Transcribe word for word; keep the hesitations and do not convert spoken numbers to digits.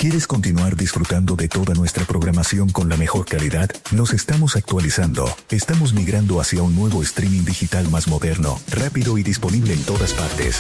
¿Quieres continuar disfrutando de toda nuestra programación con la mejor calidad? Nos estamos actualizando. Estamos migrando hacia un nuevo streaming digital más moderno, rápido y disponible en todas partes.